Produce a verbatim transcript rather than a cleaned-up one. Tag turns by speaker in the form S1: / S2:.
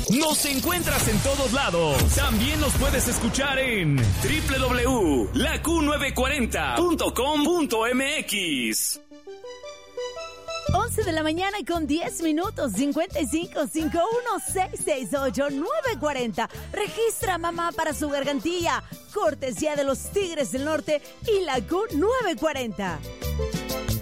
S1: Nos encuentras en todos lados. También nos puedes escuchar en doble u doble u doble u punto la q novecientos cuarenta punto com punto m x.
S2: once de la mañana con diez minutos, cincuenta y cinco, cincuenta y uno, seiscientos sesenta y ocho, novecientos cuarenta. Registra mamá para su gargantilla. Cortesía de los Tigres del Norte y la Q novecientos cuarenta.